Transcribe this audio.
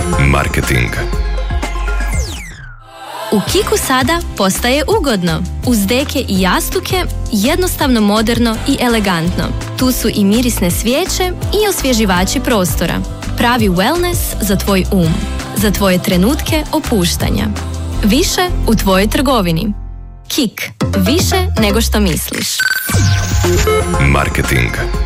Marketing. U Kiku sada postaje ugodno. Uz deke i jastuke, jednostavno, moderno i elegantno. Tu su i mirisne svijeće i osvježivači prostora. Pravi wellness za tvoj za tvoje trenutke opuštanja. Više u tvojoj trgovini. Kik. Više nego što misliš. Marketing.